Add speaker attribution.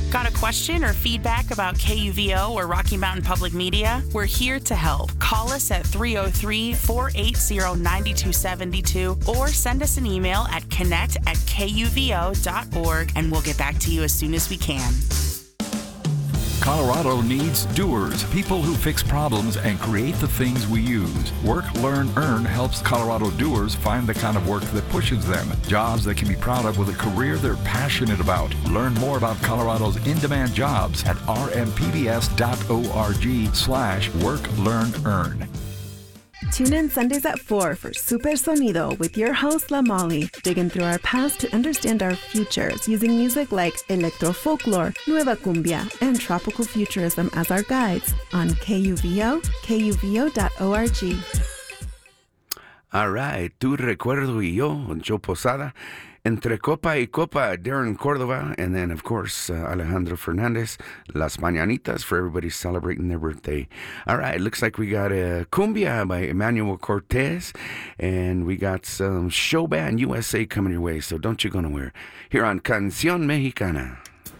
Speaker 1: Got a question or feedback about KUVO or Rocky Mountain Public Media? We're here to help. Call us at 303-480-9272 or send us an email at connect@kuvo.org and we'll get back to you as soon as we can.
Speaker 2: Colorado needs doers, people who fix problems and create the things we use. Work, Learn, Earn helps Colorado doers find the kind of work that pushes them. Jobs they can be proud of with a career they're passionate about. Learn more about Colorado's in-demand jobs at rmpbs.org/work, learn, earn.
Speaker 3: Tune in Sundays at 4 for Super Sonido with your host, La Molly, digging through our past to understand our futures using music like electro-folklore, nueva cumbia, and tropical futurism as our guides on KUVO, kuvo.org.
Speaker 4: All right, Tu Recuerdo y Yo, Joe Posada, Entre Copa y Copa, Darren Cordova, and then, of course, Alejandro Fernandez, Las Mañanitas, for everybody celebrating their birthday. All right, looks like we got a Cumbia by Emmanuel Cortez, and we got some Show Band USA coming your way, so don't you go nowhere. Here on Canción Mexicana.